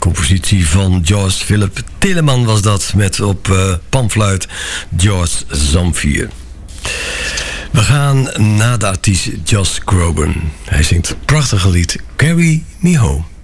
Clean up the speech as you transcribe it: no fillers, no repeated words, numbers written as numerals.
compositie van George Philip Telemann was dat, met op panfluit George Zamfir. We gaan naar de artiest Josh Groban. Hij zingt het prachtige lied Carry Me Home.